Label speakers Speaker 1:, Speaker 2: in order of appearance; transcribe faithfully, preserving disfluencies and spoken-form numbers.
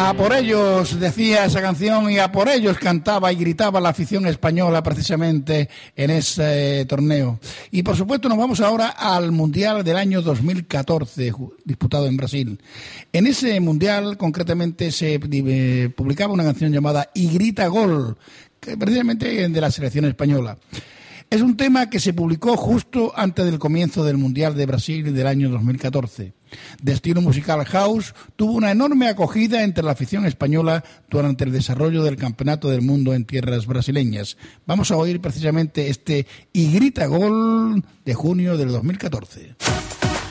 Speaker 1: A por ellos decía esa canción y a por ellos cantaba y gritaba la afición española precisamente en ese torneo. Y por supuesto nos vamos ahora al Mundial del año dos mil catorce, disputado en Brasil. En ese Mundial concretamente se eh, publicaba una canción llamada Y grita gol, que precisamente de la selección española. Es un tema que se publicó justo antes del comienzo del Mundial de Brasil del año dos mil catorce. De estilo musical house, tuvo una enorme acogida entre la afición española durante el desarrollo del Campeonato del Mundo en tierras brasileñas. Vamos a oír precisamente este Y grita gol de junio del dos mil catorce.